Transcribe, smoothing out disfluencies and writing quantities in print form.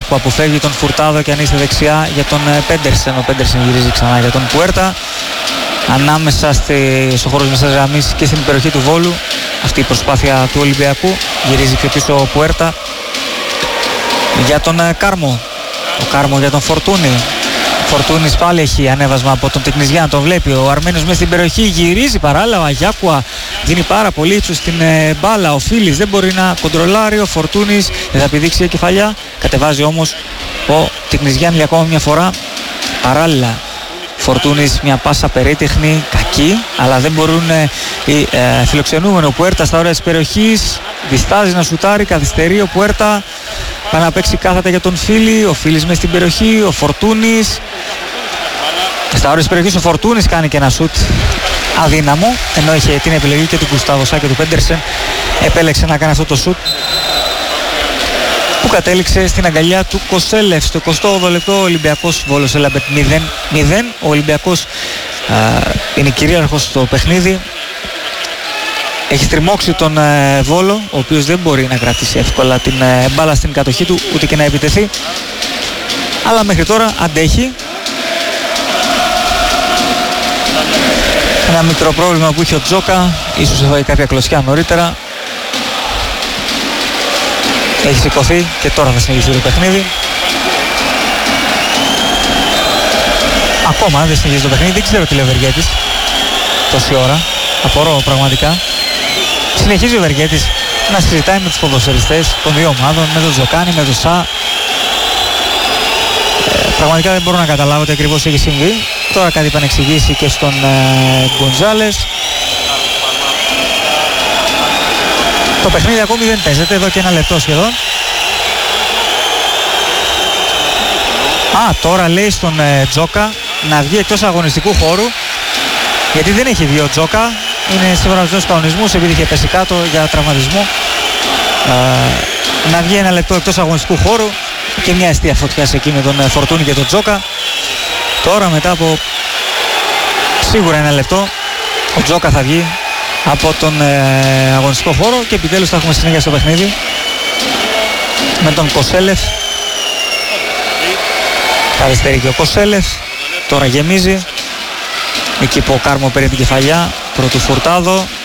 που αποφεύγει τον Φουρτάδο και ανοίγει δεξιά για τον Πέντερσεν. Ο Πέντερσεν γυρίζει ξανά για τον Πουέρτα. Ανάμεσα στο χώρο της μεσαίας γραμμής και στην περιοχή του Βόλου. Αυτή η προσπάθεια του Ολυμπιακού. Γυρίζει πιο πίσω ο Πουέρτα για τον Κάρμο. Ο Κάρμο για τον Φορτούνη. Φορτούνης πάλι έχει ανέβασμα από τον Τεκνιζιά, τον βλέπει. Ο Αρμένιος μέσα στην περιοχή γυρίζει παράλληλα. Ο Αγιάκουα δίνει πάρα πολύ ύψος στην μπάλα. Ο Φίλης δεν μπορεί να κοντρολάρει. Ο Φορτούνης δεν θα πηδήξει για κεφαλιά. Κατεβάζει όμως ο Τεκνιζιάν για ακόμα μια φορά. Παράλληλα Φορτούνης μια πάσα περίτεχνη, κακή, αλλά δεν μπορούν οι φιλοξενούμενοι. Ο Πουέρτα στα όρια της περιοχής διστάζει να σουτάρει, καθυστερεί ο Πουέρτα. Πάει να παίξει κάθετα για τον Φίλη. Ο Φίλης μέσα στην περιοχή. Ο Φορτούνης στα όρια της περιοχής. Ο Φορτούνης κάνει και ένα σουτ αδύναμο, ενώ είχε την επιλογή και του Γκουστάβο και του Πέντερσεν. Επέλεξε να κάνει αυτό το σουτ που κατέληξε στην αγκαλιά του Κοσέλεφ. Στο 28ο λεπτό ο Ολυμπιακός Βόλος Έλαμπετ 0-0. Ο Ολυμπιακός είναι κυρίαρχος στο παιχνίδι. Έχει στριμώξει τον Βόλο, ο οποίος δεν μπορεί να κρατήσει εύκολα την μπάλα στην κατοχή του, ούτε και να επιτεθεί. Αλλά μέχρι τώρα αντέχει. Ένα μικρό πρόβλημα που είχε ο Τζόκα, ίσως έφαγε κάποια κλωτσιά νωρίτερα. Έχει σηκωθεί και τώρα θα συνεχίσει το παιχνίδι. Ακόμα δεν συνεχίζει το παιχνίδι, δεν ξέρω τι λέει ο Βεργέτης τόση ώρα. Απορώ πραγματικά. Συνεχίζει ο Βεργέτης να συζητάει με τους ποδοσφαιριστές των δύο ομάδων, με τον Τζοκάνη, με τον Σα. Πραγματικά δεν μπορώ να καταλάβω τι ακριβώς έχει συμβεί. Τώρα κάτι επανεξηγήσει και στον Γκονζάλες. Το παιχνίδι ακόμη δεν παίζεται, εδώ και ένα λεπτό σχεδόν. Τώρα λέει στον Τζόκα να βγει εκτός αγωνιστικού χώρου, γιατί δεν έχει βγει ο Τζόκα. Είναι σύμφωνα με τους κανονισμούς, επειδή είχε πέσει κάτω για τραυματισμό. Να βγει ένα λεπτό εκτός αγωνιστικού χώρου και μια εστία φωτιά εκεί με τον Φορτούνη και τον Τζόκα. Τώρα μετά από σίγουρα ένα λεπτό ο Τζόκα θα βγει από τον αγωνιστικό χώρο και επιτέλους θα έχουμε συνέχεια στο παιχνίδι με τον Κοσέλεφ. Καθυστερεί και ο Κοσέλεφ. Τώρα γεμίζει εκεί που ο Κάρμο παίρνει την κεφαλιά προ του Φουρτάδο.